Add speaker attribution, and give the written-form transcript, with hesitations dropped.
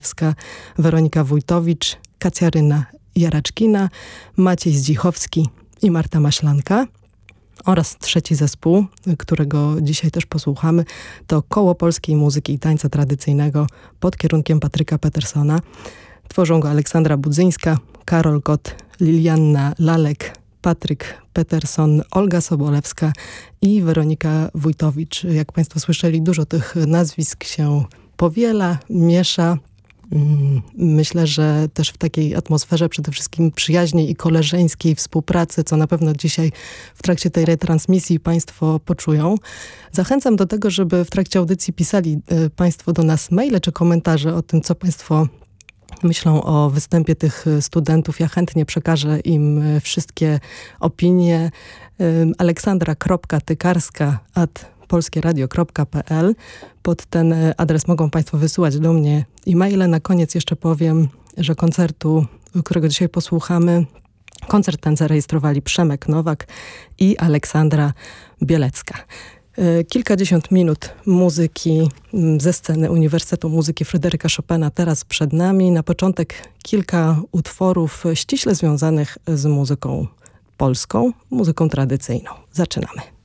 Speaker 1: Weronika Wójtowicz, Kaciaryna Jaraczkina, Maciej Zdzichowski i Marta Maślanka. Oraz trzeci zespół, którego dzisiaj też posłuchamy, to Koło Polskiej Muzyki i Tańca Tradycyjnego pod kierunkiem Patryka Petersona. Tworzą go Aleksandra Budzyńska, Karol Kot, Lilianna Lalek, Patryk Peterson, Olga Sobolewska i Weronika Wójtowicz. Jak Państwo słyszeli, dużo tych nazwisk się powiela, miesza. Myślę, że też w takiej atmosferze przede wszystkim przyjaźniej i koleżeńskiej współpracy, co na pewno dzisiaj w trakcie tej retransmisji Państwo poczują. Zachęcam do tego, żeby w trakcie audycji pisali Państwo do nas maile czy komentarze o tym, co Państwo myślą o występie tych studentów. Ja chętnie przekażę im wszystkie opinie. aleksandra.tykarska@polskieradio.pl. Pod ten adres mogą Państwo wysyłać do mnie e-maile. Na koniec jeszcze powiem, że koncertu, którego dzisiaj posłuchamy, koncert ten zarejestrowali Przemek Nowak i Aleksandra Bielecka. Kilkadziesiąt minut muzyki ze sceny Uniwersytetu Muzyki Fryderyka Chopina teraz przed nami. Na początek kilka utworów ściśle związanych z muzyką polską, muzyką tradycyjną. Zaczynamy.